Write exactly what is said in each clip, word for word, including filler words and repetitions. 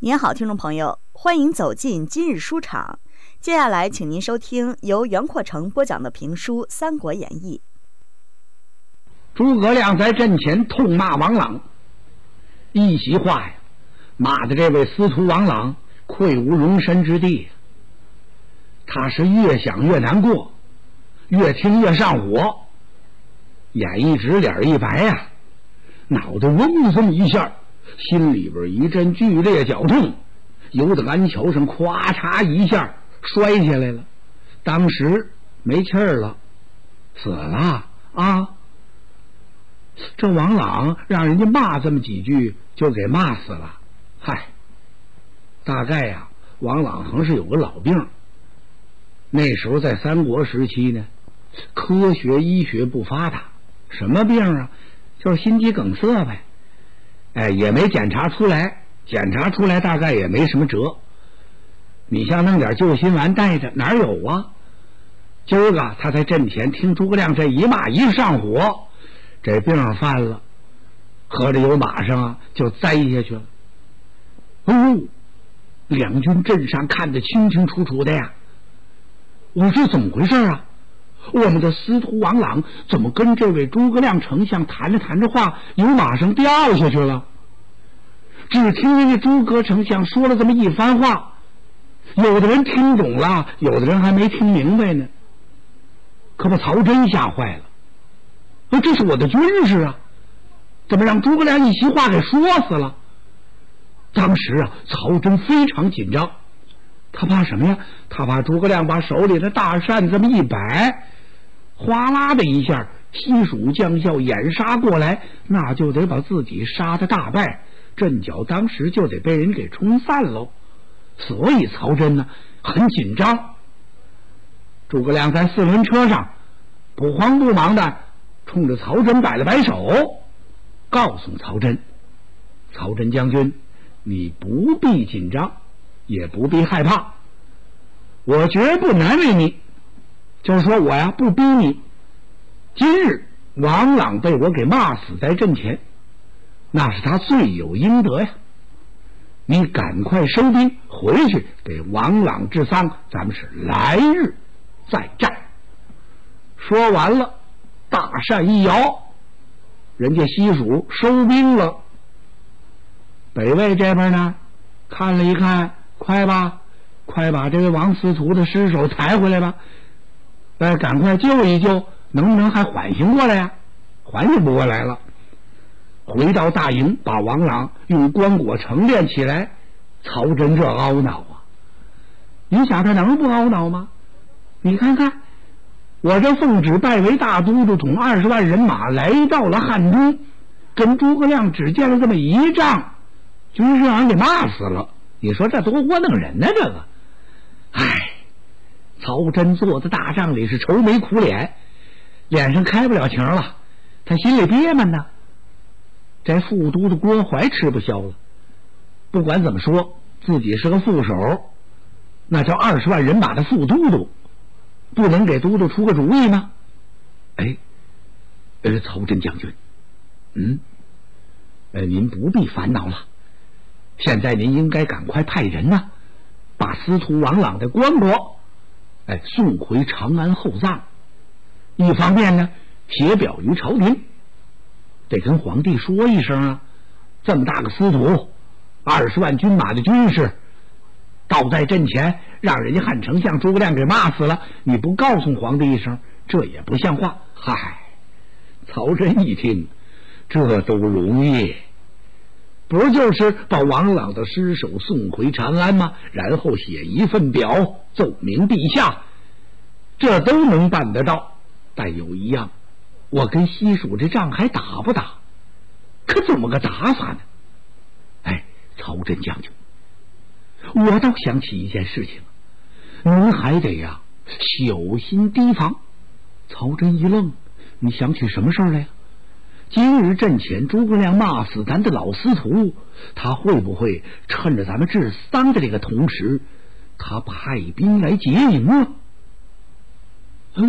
您好，听众朋友，欢迎走进今日书场。接下来，请您收听由袁阔成播讲的评书《三国演义》。 诸葛亮在阵前痛骂王朗，一席话呀，骂的这位司徒王朗愧无容身之地。他是越想越难过，越听越上火，眼一直脸一白呀、啊，脑袋嗡这么一下，心里边一阵剧烈绞痛，由得鞍桥上咵嚓一下摔下来了，当时没气儿了，死了啊！这王朗让人家骂这么几句就给骂死了。嗨，大概呀、啊，王朗横是有个老病。那时候在三国时期呢，科学医学不发达，什么病啊？就是心肌梗塞呗。哎，也没检查出来，检查出来大概也没什么辙。你像弄点救心丸带着，哪有啊？今儿个他在阵前听诸葛亮这一骂，一上火，这病犯了，合着有马上啊就栽下去了。哦，两军阵上看得清清楚楚的呀。我说怎么回事啊？我们的司徒王朗怎么跟这位诸葛亮丞相谈着谈着话，由马上掉下去了？只听人家诸葛丞相说了这么一番话，有的人听懂了，有的人还没听明白呢。可把曹真吓坏了，这是我的军师啊，怎么让诸葛亮一席话给说死了？当时啊，曹真非常紧张，他怕什么呀？他怕诸葛亮把手里的大扇这么一摆，哗啦的一下，西蜀将校掩杀过来，那就得把自己杀得大败，阵脚当时就得被人给冲散喽。所以曹真呢很紧张。诸葛亮在四轮车上不慌不忙的冲着曹真摆了摆手，告诉曹真：曹真将军，你不必紧张，也不必害怕，我绝不难为你，就是说我呀不逼你。今日王朗被我给骂死在阵前，那是他罪有应得呀，你赶快收兵回去给王朗治丧，咱们是来日再战。说完了，大扇一摇，人家西蜀收兵了。北魏这边呢看了一看，快吧，快把这位王司徒的尸首抬回来吧，呃，赶快救一救，能不能还缓醒过来呀？缓醒不过来了。回到大营，把王朗用棺椁盛殓起来。曹真这懊恼啊！你想他能不懊恼吗？你看看，我这奉旨拜为大都督，统二十万人马来到了汉中，跟诸葛亮只见了这么一仗，就是让人给骂死了。你说这多窝囊人呢、啊？这个，唉，曹真坐在大帐里是愁眉苦脸，脸上开不了情了，他心里憋闷呢。这副都督郭淮吃不消了，不管怎么说，自己是个副手，那叫二十万人马的副都督，不能给都督出个主意吗？哎，呃，曹真将军，嗯，呃，您不必烦恼了。现在您应该赶快派人呢、啊，把司徒王朗的棺椁，哎，送回长安厚葬。一方面呢，写表于朝廷，得跟皇帝说一声啊，这么大个司徒，二十万军马的军士，倒在阵前，让人家汉丞相诸葛亮给骂死了，你不告诉皇帝一声，这也不像话。嗨，曹真一听，这都容易。不就是把王朗的尸首送回长安吗？然后写一份表奏明陛下，这都能办得到。但有一样，我跟西蜀这仗还打不打？可怎么个打法呢？哎，曹真将军，我倒想起一件事情，您还得呀小心提防。曹真一愣，你想起什么事儿来呀？今日阵前诸葛亮骂死咱的老司徒，他会不会趁着咱们治丧的这个同时，他派兵来劫营啊？哎，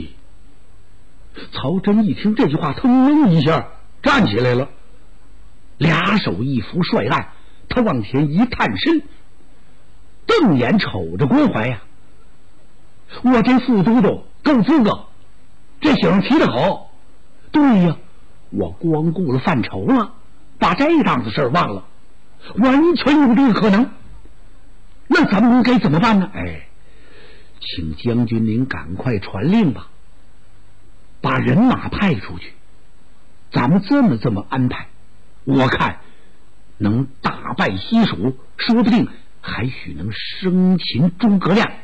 曹真一听这句话，腾楞一下站起来了，俩手一扶帅案， 他往前一探身，瞪眼瞅着郭槐呀、啊，我这副都督够资格，这醒提得好。对呀，我光顾了犯愁了，把这档子事儿忘了，完全有这个可能。那咱们该怎么办呢？哎，请将军您赶快传令吧，把人马派出去。咱们这么这么安排，我看能大败西蜀，说不定还许能生擒诸葛亮。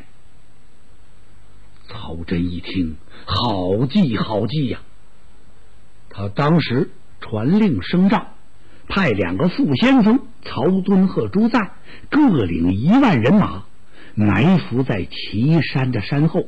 曹真一听，好计好计呀、啊！他当时传令升帐，派两个副先锋曹敦和朱赞各领一万人马，埋伏在岐山的山后。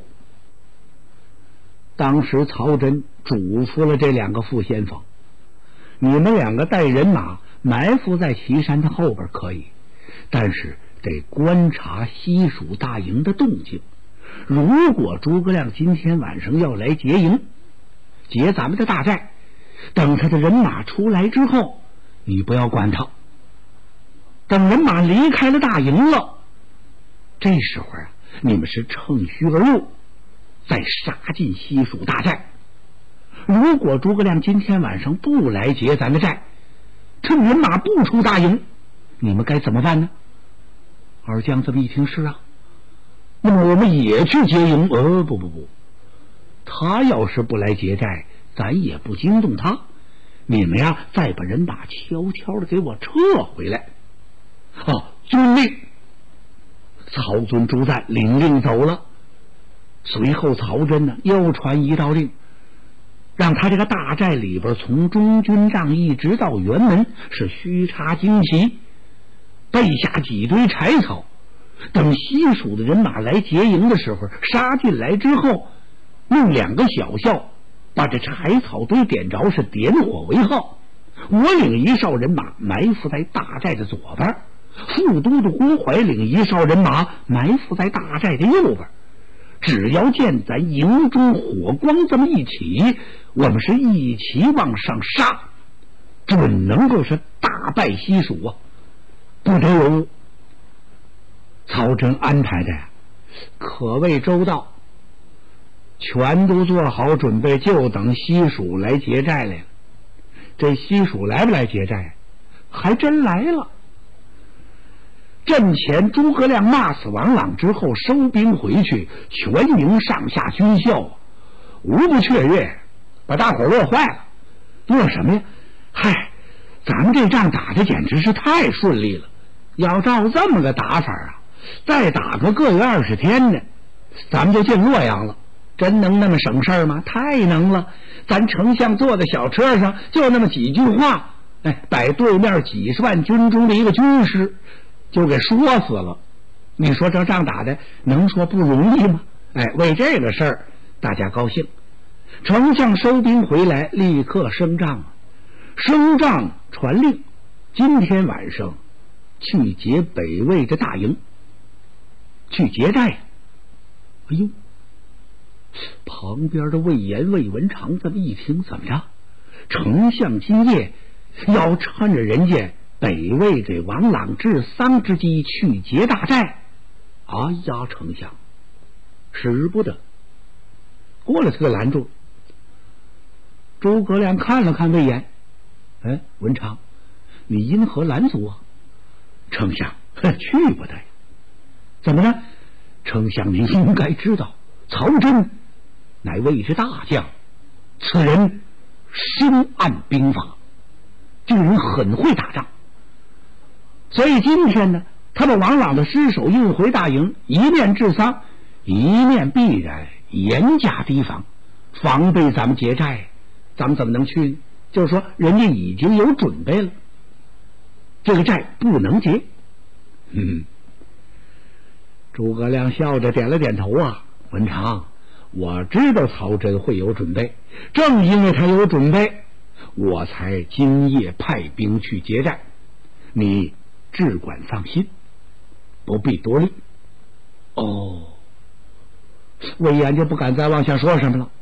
当时曹真嘱咐了这两个副先锋，你们两个带人马埋伏在岐山的后边可以，但是得观察西蜀大营的动静。如果诸葛亮今天晚上要来劫营，劫咱们的大寨，等他的人马出来之后，你不要管他，等人马离开了大营了，这时候啊，你们是乘虚而入，再杀进西蜀大寨。如果诸葛亮今天晚上不来劫咱的寨，趁人马不出大营，你们该怎么办呢？二将这么一听，是啊，那么我们也去劫营。呃，不不不，他要是不来劫寨，咱也不惊动他。你们呀，再把人马悄悄的给我撤回来。啊，遵令。曹遵、朱赞领令走了。随后曹真呢又传一道令，让他这个大寨里边从中军帐一直到辕门是虚插旌旗，备下几堆柴草，等西蜀的人马来劫营的时候，杀进来之后，用两个小校把这柴草堆点着，是点火为号。我领一哨人马埋伏在大寨的左边，副都督郭槐领一哨人马埋伏在大寨的右边。只要见咱营中火光这么一起，我们是一起往上杀，准能够是大败西蜀啊！不得有误。曹真安排的呀，可谓周到，全都做好准备，就等西蜀来劫寨来了。这西蜀来不来劫寨？还真来了。阵前诸葛亮骂死王朗之后，收兵回去，全营上下军校无不雀跃，把大伙乐坏了。乐什么呀？嗨，咱们这仗打的简直是太顺利了，要照这么个打法啊，再打个个月二十天呢，咱们就进洛阳了。真能那么省事儿吗？太能了！咱丞相坐在小车上，就那么几句话，哎，把对面几十万军中的一个军师就给说死了。你说这仗打的能说不容易吗？哎，为这个事儿大家高兴。丞相收兵回来，立刻升帐，升帐传令，今天晚上去劫北魏的大营，去劫寨。哎呦，旁边的魏延、魏文长这么一听，怎么着？丞相今夜要趁着人家北魏这王朗治丧之机去劫大寨。哎呀，丞相，使不得！过来，他给拦住。诸葛亮看了看魏延，哎，文长，你因何拦阻啊？丞相，去不得。怎么呢？丞相，您应该知道，曹真乃魏之大将，此人深谙兵法，这个人很会打仗。所以今天呢，他把王朗的尸首运回大营，一面治丧，一面必然严加提防，防备咱们劫寨。咱们怎么能去呢？就是说人家已经有准备了，这个寨不能劫。嗯，诸葛亮笑着点了点头啊，文长，我知道曹真会有准备，正因为他有准备，我才今夜派兵去劫寨，你只管放心，不必多虑。哦，魏延就不敢再往下说什么了。